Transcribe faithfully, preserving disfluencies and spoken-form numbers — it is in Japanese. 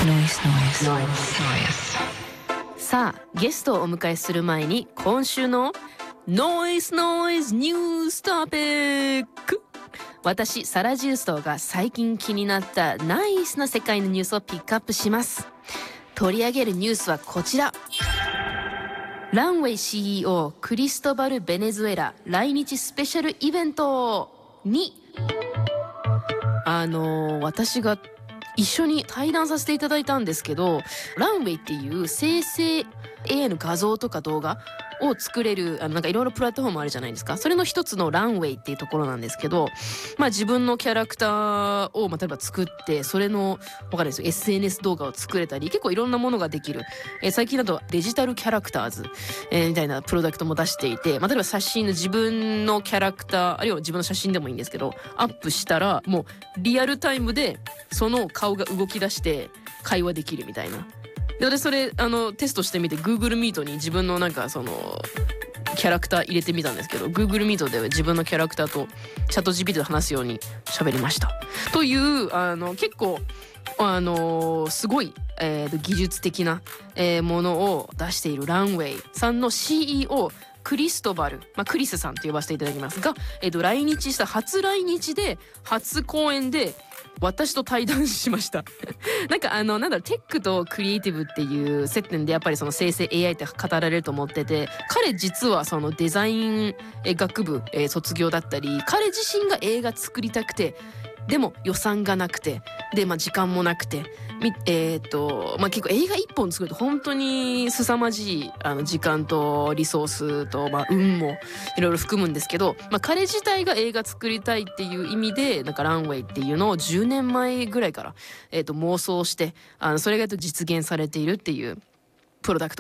Noise, noise, noise, noise. さあゲストをお迎えする前に今週のノイズノイズニューストピック。私サラ・ジューストが最近気になったナイスな世界のニュースをピックアップします。取り上げるニュースはこちら。ランウェイ シーイーオー クリストバル・ベネズエラ来日スペシャルイベントにあのー、私が一緒に対談させていただいたんですけど、ランウェイっていう生成 エーアイ の画像とか動画を作れるあのなんかいろいろプラットフォームあるじゃないですか。それの一つのランウェイっていうところなんですけど、まあ自分のキャラクターを、まあ、例えば作ってそれのわかんないですよ エスエヌエス 動画を作れたり結構いろんなものができる、えー、最近だとデジタルキャラクターズ、えー、みたいなプロダクトも出していて、まあ、例えば写真の自分のキャラクターあるいは自分の写真でもいいんですけどアップしたらもうリアルタイムでその顔が動き出して会話できるみたいな。でそれあのテストしてみて Google Meet に自分のなんかそのキャラクター入れてみたんですけど Google Meet で自分のキャラクターとチャット ジーピーティー で話すように喋りましたというあの結構あのすごい、えー、技術的な、えー、ものを出しているランウェイさんの シーイーオークリストバル、まあ、クリスさんと呼ばせていただきますが、えー、と来日した初来日で初公演で私と対談しましたなんかあのなんだろうテックとクリエイティブっていう接点でやっぱりその生成 エーアイ って語られると思ってて、彼実はそのデザイン学部、えー、卒業だったり彼自身が映画作りたくてでも予算がなくてで、まあ、時間もなくてえーとまあ、結構映画一本作ると本当に凄まじいあの時間とリソースと、まあ、運もいろいろ含むんですけど、まあ、彼自体が映画作りたいっていう意味でなんかランウェイっていうのをじゅうねんまえぐらいから、えーと妄想してあのそれが実現されているっていうプロダクト